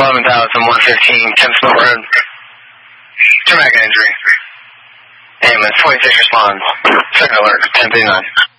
11,115, Kempsville Road. Traumatic injury. Ambulance 26 responds. Second alert, 10:39.